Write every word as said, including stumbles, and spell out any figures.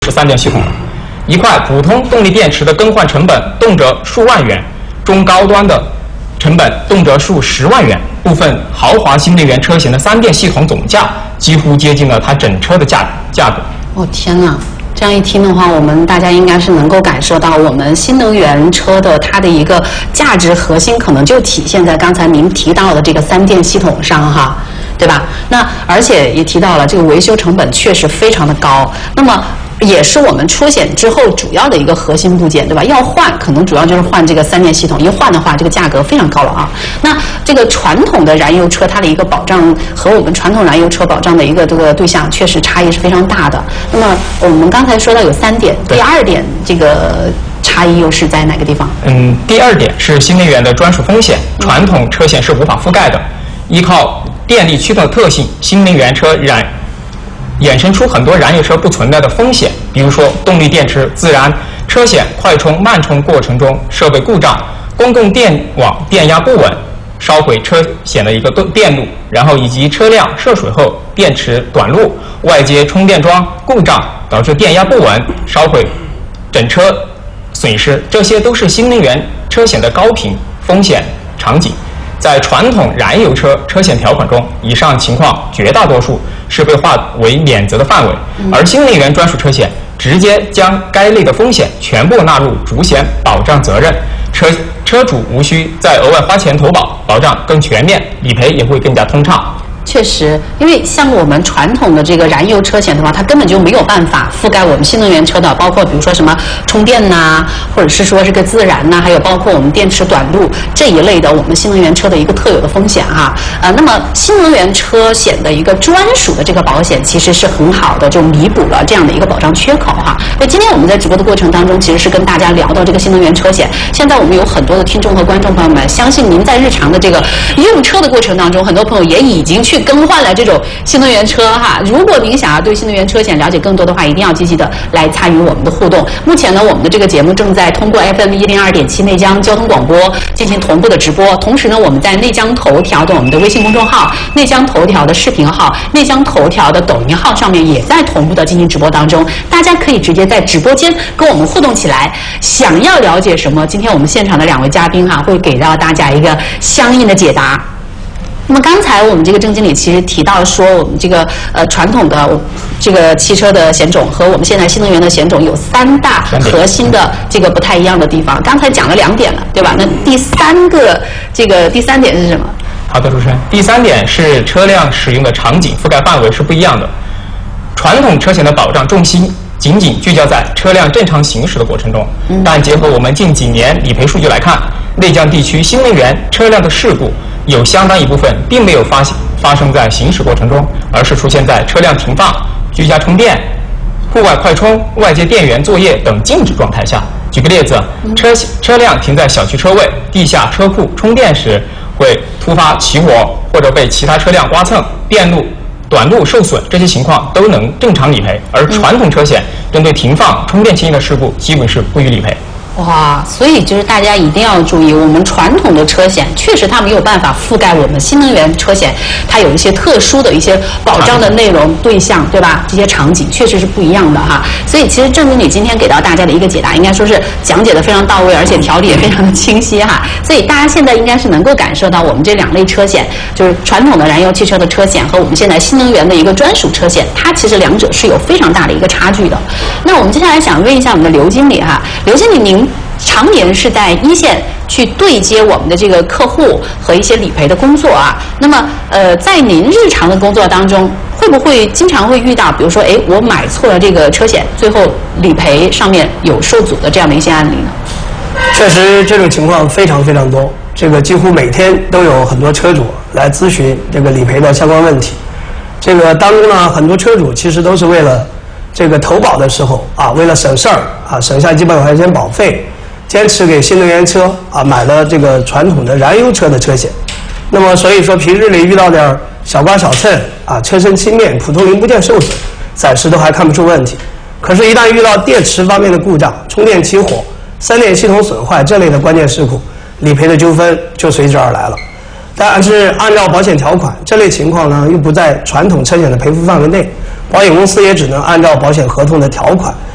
是三电系统了。一块普通动力电池的更换成本动辄数万元，中高端的成本动辄数十万元，部分豪华新能源车型的三电系统总价几乎接近了它整车的价价格。 哦天哪！这样一听的话，我们大家应该是能够感受到，我们新能源车的它的一个价值核心，可能就体现在刚才您提到的这个三电系统上，哈，对吧？那而且也提到了这个维修成本确实非常的高，那么也是我们出险之后主要的一个核心部件，对吧？要换，可能主要就是换这个三电系统，一换的话，这个价格非常高了啊。那这个传统的燃油车，它的一个保障和我们传统燃油车保障的一个这个对象，确实差异是非常大的。那么我们刚才说到有三点，第二点这个差异又是在哪个地方？ 嗯，第二点是新能源的专属风险，传统车险是无法覆盖的。依靠电力驱动的特性，新能源车燃衍生出很多燃油车不存在的风险，比如说动力电池自燃、车险快充、慢充过程中设备故障、公共电网电压不稳、烧毁车险的一个电路，然后以及车辆涉水后电池短路、外接充电桩故障导致电压不稳、烧毁整车损失，这些都是新能源车险的高频风险场景。在传统燃油车车险条款中，以上情况绝大多数是被划为免责的范围，而新能源专属车险直接将该类的风险全部纳入主险保障责任，车车主无需再额外花钱投保，保障更全面，理赔也会更加通畅。 确实，因为像我们传统的这个燃油车险的话，它根本就没有办法覆盖我们新能源车的，包括比如说什么充电呐、啊，或者是说这个自燃呐、啊，还有包括我们电池短路这一类的我们新能源车的一个特有的风险哈。呃，那么新能源车险的一个专属的这个保险，其实是很好的，就弥补了这样的一个保障缺口哈。所以今天我们在直播的过程当中，其实是跟大家聊到这个新能源车险。现在我们有很多的听众和观众朋友们，相信您在日常的这个用车的过程当中，很多朋友也已经去更换了这种新能源车哈。如果您想要对新能源车险了解更多的话，一定要积极的来参与我们的互动。目前呢，我们的这个节目正在通过 F M 一零二点七内江交通广播进行同步的直播，同时呢，我们在内江头条的我们的微信公众号、内江头条的视频号、内江头条的抖音号上面也在同步的进行直播当中，大家可以直接在直播间跟我们互动起来。想要了解什么，今天我们现场的两位嘉宾哈、啊、会给到大家一个相应的解答。那么刚才我们这个郑经理其实提到说，我们这个呃传统的这个汽车的险种和我们现在新能源的险种有三大核心的这个不太一样的地方。刚才讲了两点了，对吧？那第三个这个第三点是什么？ 好的，主持人。第三点是车辆使用的场景覆盖范围是不一样的。传统车险的保障重心仅仅聚焦在车辆正常行驶的过程中，嗯、但结合我们近几年理赔数据来看，内江地区新能源车辆的事故有相当一部分并没有发发生在行驶过程中，而是出现在车辆停放、居家充电、户外快充、外接电源作业等静止状态下。举个例子，车车辆停在小区车位、地下车库充电时，会突发起火或者被其他车辆刮蹭、电路短路受损，这些情况都能正常理赔。而传统车险针对停放、充电期间的事故，基本是不予理赔。 哇，所以就是大家一定要注意，我们传统的车险确实它没有办法覆盖我们新能源车险，它有一些特殊的一些保障的内容对象，对吧？这些场景确实是不一样的哈。所以其实郑经理今天给到大家的一个解答，应该说是讲解的非常到位，而且条理也非常的清晰哈。所以大家现在应该是能够感受到我们这两类车险，就是传统的燃油汽车的车险和我们现在新能源的一个专属车险，它其实两者是有非常大的一个差距的。那我们接下来想问一下我们的刘经理哈，刘经理您常年是在一线去对接我们的这个客户和一些理赔的工作啊。那么，呃，在您日常的工作当中，会不会经常会遇到，比如说，哎，我买错了这个车险，最后理赔上面有受阻的这样的一些案例呢？ 确实，这种情况非常非常多。这个几乎每天都有很多车主来咨询这个理赔的相关问题。这个当中呢，很多车主其实都是为了这个投保的时候啊，为了省事儿啊，省下几百块钱保费，坚持给新能源车啊买了这个传统的燃油车的车险。那么所以说平日里遇到点小刮小蹭啊，车身漆面、普通零部件受损，暂时都还看不出问题。可是，一旦遇到电池方面的故障、充电起火、三电系统损坏这类的关键事故，理赔的纠纷就随之而来了。但是按照保险条款，这类情况呢又不在传统车险的赔付范围内，保险公司也只能按照保险合同的条款